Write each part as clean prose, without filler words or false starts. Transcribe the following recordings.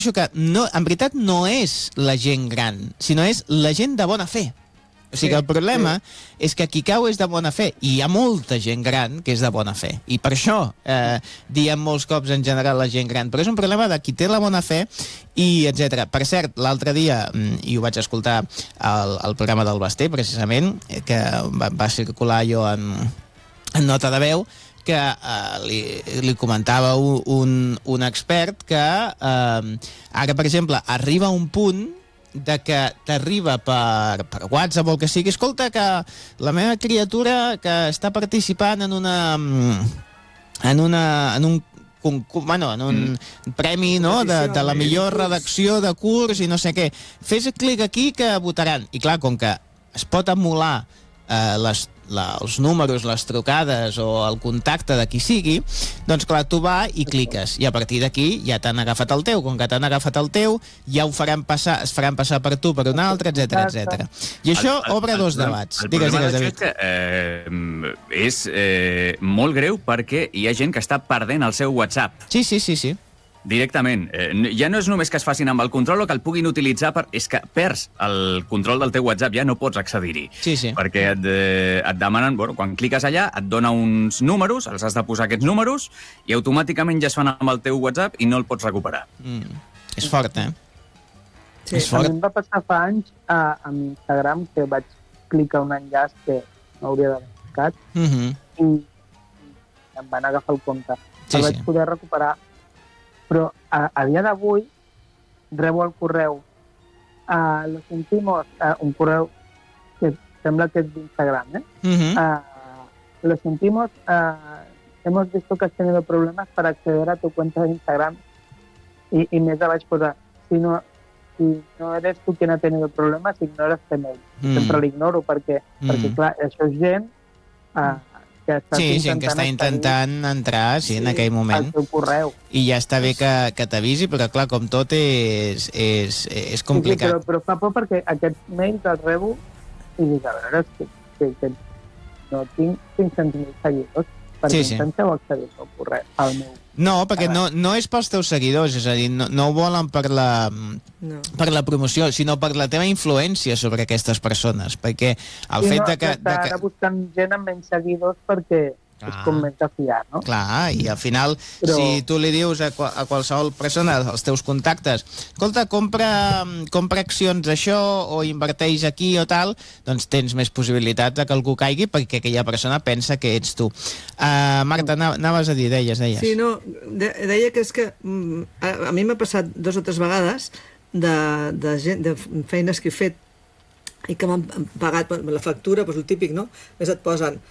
que no, en veritat no és la gent gran, sinó és la gent de bona fe. O sigui que el problema és que qui cau és de bona fe, i hi ha molta gent gran que és de bona fe, i per això diem molts cops en general la gent gran, però és un problema de qui té la bona fe, i etc. Per cert, l'altre dia, i ho vaig escoltar al programa del Basté, precisament, que va circular allò en nota de veu, que li comentava un expert que ara, per exemple, arriba un punt de que t'arriba per WhatsApp o el que sigui, escolta, que la meva criatura que està participant en un premi, no?, de la millor redacció de curs i no sé què, fes clic aquí que votaran. I clar, com que es pot emular els números, les trucades o el contacte de qui sigui, doncs clar, tu vas i cliques, i a partir d'aquí ja t'han agafat el teu. Com que t'han agafat el teu, ja es faran passar per tu per un altre, etc. I això obre dos debats. El problema d'això és molt greu, perquè hi ha gent que està perdent el seu WhatsApp. Sí. Directament. Ja no és només que es facin amb el control o que el puguin utilitzar, és que perds el control del teu WhatsApp, ja no pots accedir-hi. Sí. Perquè et demanen, quan cliques allà, et dona uns números, els has de posar aquests números, i automàticament ja es fan amb el teu WhatsApp i no el pots recuperar. És fort, Sí, a mi em va passar fa anys amb Instagram, que vaig clicar un enllaç que no hauria d'haver clicat, i em van agafar el compte. El vaig poder recuperar, però a dia d'avui rebo el correu lo sentimos, un correu que sembla que és d'Instagram, lo sentimos, hemos visto que has tenido problemas para acceder a tu cuenta de Instagram, y més vaig posar, si no eres tu quien ha tenido problemas, ignora este mail. Sempre l'ignoro perquè clar, això és gent gent que està intentant entrar en aquell moment, al teu correu. I ja està bé que t'avisi, però clar, com tot és complicat. Sí, però fa por perquè aquests mails els rebo i dic, a veure, que no tinc 500.000 seguidors, perquè intenteu accedir al correu, al meu. No, perquè no és pels teus seguidors, és a dir, no ho volen per la promoció, sinó per la teva influència sobre aquestes persones, perquè el fet de que... Ara buscant gent amb menys seguidors perquè és com més de fiar, no? Clar, i al final, si tu li dius a qualsevol persona, als teus contactes, escolta, compra accions d'això o inverteix aquí o tal, doncs tens més possibilitats de que algú caigui perquè aquella persona pensa que ets tu. Marta, anaves a dir, deies. Sí, no, deia que és que a mi m'ha passat 2 o 3 vegades de feines que he fet i que m'han pagat la factura, doncs el típic, no? Més et posen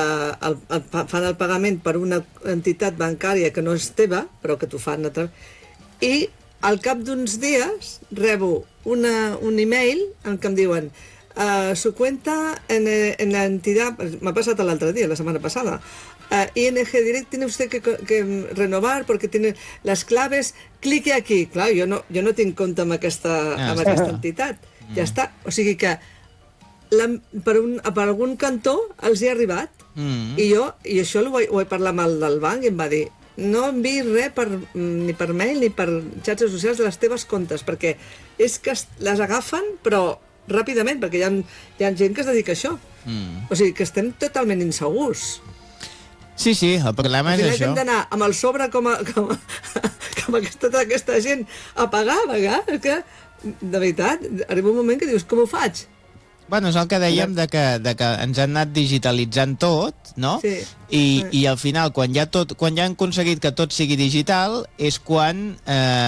fan el pagament per una entitat bancària que no és teva, però que t'ho fan i al cap d'uns dies rebo un email en què em diuen su cuenta en la entidad, m'ha passat l'altre dia, la setmana passada, ING Direct tiene usted que renovar porque tiene las claves, clique aquí. Clar, jo no tinc compte amb aquesta entitat, ja està, o sigui que per algun cantó els hi ha arribat, i això ho he parlat amb el del banc i em va dir, no enviïs res ni per mail ni per xarxes socials de les teves comptes, perquè és que les agafen però ràpidament, perquè hi ha gent que es dedica a això, o sigui que estem totalment insegurs. Sí, el problema és això. Hem d'anar amb el sobre com tota aquesta gent a pagar, és que de veritat arriba un moment que dius, com ho faig? Bueno, és el que dèiem de que ens han anat digitalitzant tot, no? Sí. I al final, quan ja han aconseguit que tot sigui digital, és quan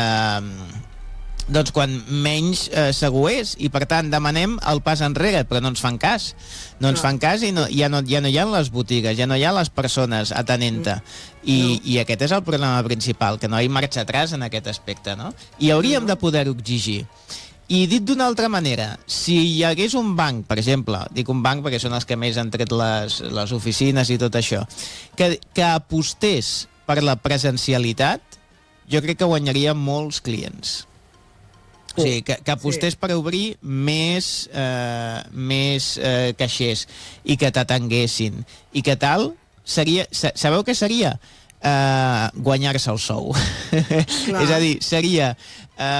menys segur és, i per tant demanem el pas enrere, però no ens fan cas. No ens fan cas i ja no hi ha les botigues, ja no hi ha les persones atenent-te. I aquest és el problema principal, que no hi ha marxa atrás en aquest aspecte, no? I hauríem de poder-ho exigir. I dit d'una altra manera, si hi hagués un banc, per exemple, dic un banc perquè són els que més han tret les oficines i tot això, que apostés per la presencialitat, jo crec que guanyaria molts clients. O sigui, que apostés per obrir més caixers i que t'atenguessin. I que tal, sabeu què seria? Guanyar-se el sou. És a dir, seria